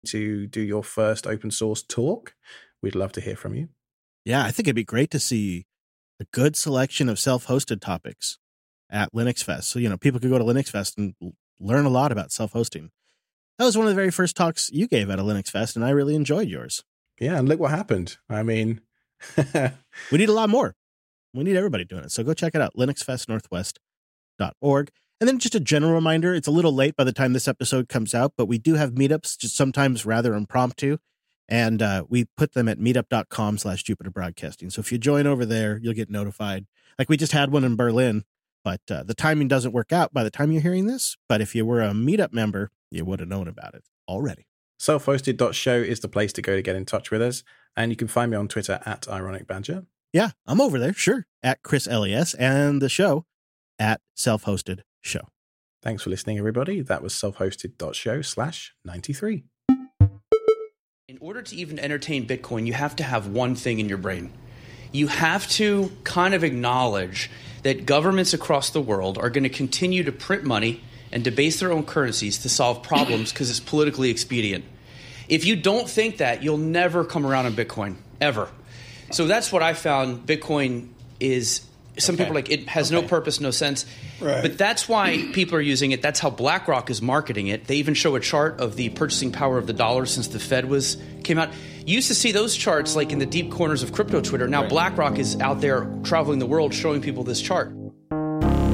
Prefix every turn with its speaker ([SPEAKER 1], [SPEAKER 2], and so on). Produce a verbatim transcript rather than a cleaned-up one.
[SPEAKER 1] to do your first open source talk. We'd love to hear from you.
[SPEAKER 2] Yeah, I think it'd be great to see a good selection of self-hosted topics at Linux Fest. So, you know, people could go to Linux Fest and learn a lot about self-hosting. That was one of the very first talks you gave at a Linux Fest, and I really enjoyed yours.
[SPEAKER 1] Yeah, and look what happened. I mean...
[SPEAKER 2] we need a lot more. We need everybody doing it. So go check it out, linux fest northwest dot org. And then just a general reminder, it's a little late by the time this episode comes out, but we do have meetups, just sometimes rather impromptu. And uh, we put them at meetup.com slash Jupiter Broadcasting. So if you join over there, you'll get notified. Like we just had one in Berlin, but uh, the timing doesn't work out by the time you're hearing this. But if you were a meetup member, you would have known about it already.
[SPEAKER 1] self hosted dot show is the place to go to get in touch with us. And you can find me on Twitter at Ironic Badger.
[SPEAKER 2] Yeah, I'm over there, sure, at Chris L E S, and the show at Self-Hosted Show.
[SPEAKER 1] Thanks for listening, everybody. That was self hosted dot show slash ninety-three.
[SPEAKER 3] In order to even entertain Bitcoin, you have to have one thing in your brain. You have to kind of acknowledge that governments across the world are going to continue to print money and debase their own currencies to solve problems because it's politically expedient. If you don't think that, you'll never come around on Bitcoin, ever. So that's what I found Bitcoin is. Some okay. people are like, it has okay. no purpose, no sense. Right. But that's why people are using it. That's how BlackRock is marketing it. They even show a chart of the purchasing power of the dollar since the Fed was came out. You used to see those charts like in the deep corners of crypto Twitter. Now right. BlackRock is out there traveling the world showing people this chart.